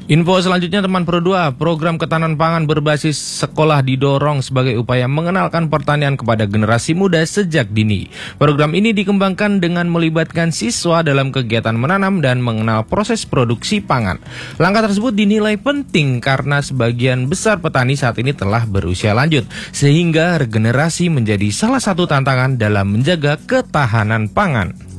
Info selanjutnya teman Pro 2, program ketahanan pangan berbasis sekolah didorong sebagai upaya mengenalkan pertanian kepada generasi muda sejak dini. Program ini dikembangkan dengan melibatkan siswa dalam kegiatan menanam dan mengenal proses produksi pangan. Langkah tersebut dinilai penting karena sebagian besar petani saat ini telah berusia lanjut, sehingga regenerasi menjadi salah satu tantangan dalam menjaga ketahanan pangan.